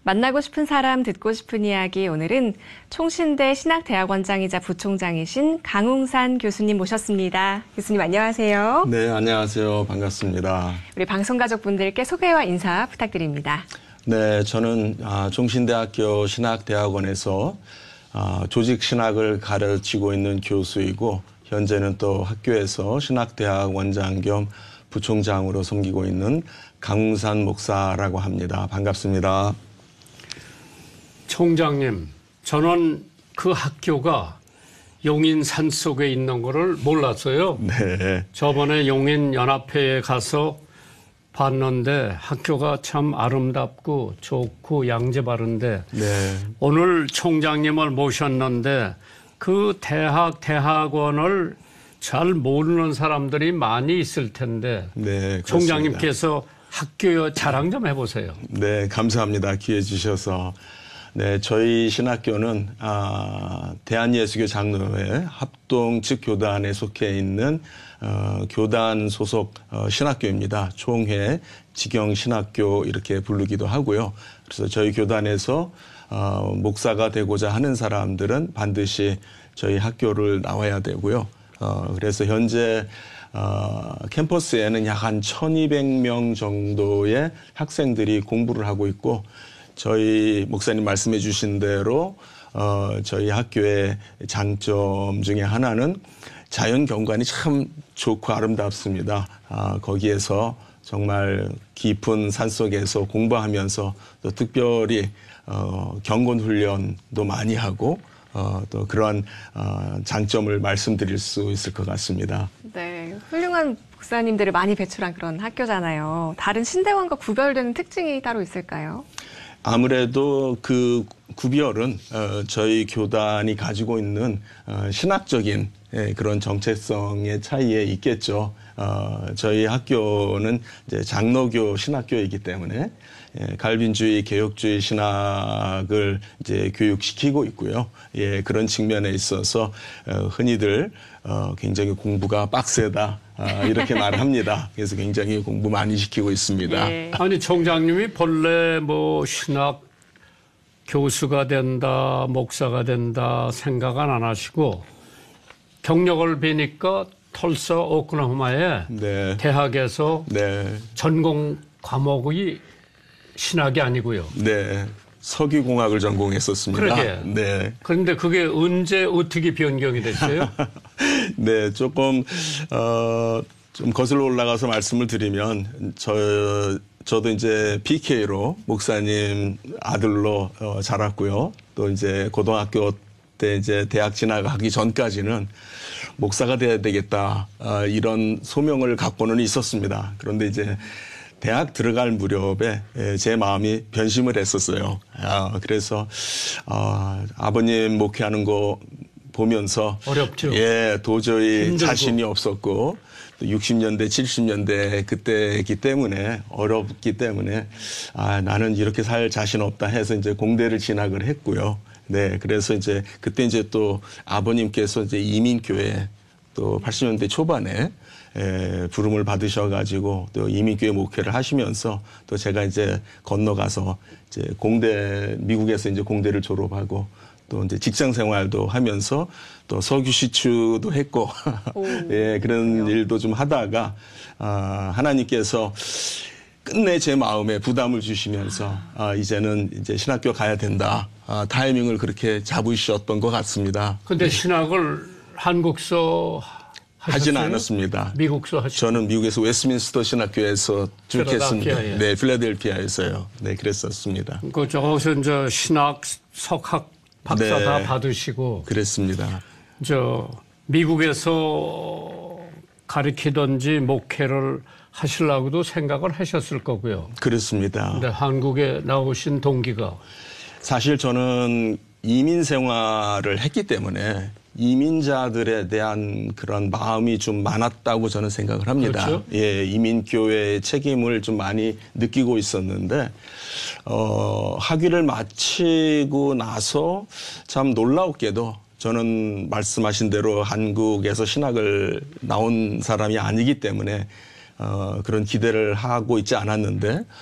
만나고 싶은 사람, 듣고 싶은 이야기. 오늘은 총신대 신학대학원장이자 부총장이신 강웅산 교수님 모셨습니다. 교수님 안녕하세요. 네, 안녕하세요. 반갑습니다. 우리 방송가족분들께 소개와 인사 부탁드립니다. 네, 저는 총신대학교 신학대학원에서 조직신학을 가르치고 있는 교수이고 현재는 또 학교에서 신학대학원장 겸 부총장으로 섬기고 있는 강웅산 목사라고 합니다. 반갑습니다. 총장님, 저는 그 학교가 용인 산속에 있는 거를 몰랐어요. 네. 저번에 용인 연합회에 가서 봤는데 학교가 참 아름답고 좋고 양재 바른데 네. 오늘 총장님을 모셨는데 그 대학원을 잘 모르는 사람들이 많이 있을 텐데 네, 총장님께서 학교 자랑 좀 해보세요. 네, 감사합니다. 기회 주셔서. 네, 저희 신학교는 대한예수교 장로회 합동 측교단에 속해 있는 교단 소속 신학교입니다. 총회 직영신학교 이렇게 부르기도 하고요. 그래서 저희 교단에서 목사가 되고자 하는 사람들은 반드시 저희 학교를 나와야 되고요. 그래서 현재 캠퍼스에는 약 한 1200명 정도의 학생들이 공부를 하고 있고 저희 목사님 말씀해 주신 대로 저희 학교의 장점 중에 하나는 자연 경관이 참 좋고 아름답습니다. 거기에서 정말 깊은 산속에서 공부하면서 또 특별히 경건 훈련도 많이 하고 또 그러한 장점을 말씀드릴 수 있을 것 같습니다. 네, 훌륭한 목사님들을 많이 배출한 그런 학교잖아요. 다른 신대원과 구별되는 특징이 따로 있을까요? 아무래도 그 구별은 저희 교단이 가지고 있는 신학적인 그런 정체성의 차이에 있겠죠. 저희 학교는 이제 장로교 신학교이기 때문에 갈빈주의, 개혁주의 신학을 이제 교육시키고 있고요. 예, 그런 측면에 있어서 흔히들 굉장히 공부가 빡세다 이렇게 말합니다. 그래서 굉장히 공부 많이 시키고 있습니다. 예. 아니 총장님이 본래 뭐 신학 교수가 된다, 목사가 된다 생각은 안 하시고 경력을 뵈니까 털서 오클라호마의 네. 대학에서 네. 전공 과목이 신학이 아니고요. 네. 석유공학을 전공했었습니다. 그러게. 네. 그런데 그게 언제 어떻게 변경이 됐어요? 네, 조금 좀 거슬러 올라가서 말씀을 드리면 저도 이제 PK로 목사님 아들로 자랐고요. 또 이제 고등학교 때 이제 대학 진학하기 전까지는 목사가 돼야 되겠다 이런 소명을 갖고는 있었습니다. 그런데 이제 대학 들어갈 무렵에 제 마음이 변심을 했었어요. 그래서 아버님 목회하는 거 보면서 어렵죠. 예, 도저히 힘들고. 자신이 없었고 또 60년대, 70년대 그때이기 때문에 어렵기 때문에 나는 이렇게 살 자신 없다 해서 이제 공대를 진학을 했고요. 네, 그래서 이제 그때 이제 또 아버님께서 이제 이민교회 또 80년대 초반에 부름을 받으셔가지고 또 이민교회 목회를 하시면서 또 제가 이제 건너가서 이제 미국에서 이제 공대를 졸업하고 또 이제 직장 생활도 하면서 또 석유 시추도 했고 예, 그런 일도 좀 하다가 하나님께서 끝내 제 마음에 부담을 주시면서 이제는 이제 신학교 가야 된다. 타이밍을 그렇게 잡으셨던 것 같습니다. 근데 신학을 한국서 하지는 하셨어요? 않았습니다. 미국서 하셨어요? 저는 미국에서 웨스민스터 신학교에서 쭉 했습니다. 필라델피아에. 네, 필라델피아에서요. 네, 그랬었습니다. 저기서 이제 신학 석학 박사 네. 다 받으시고 그랬습니다. 미국에서 가르치든지 목회를 하시려고도 생각을 하셨을 거고요. 그렇습니다. 근데 한국에 나오신 동기가 사실 저는 이민 생활을 했기 때문에 이민자들에 대한 그런 마음이 좀 많았다고 저는 생각을 합니다. 그렇죠? 예, 이민교회의 책임을 좀 많이 느끼고 있었는데, 학위를 마치고 나서 참 놀라웠게도 저는 말씀하신 대로 한국에서 신학을 나온 사람이 아니기 때문에 그런 기대를 하고 있지 않았는데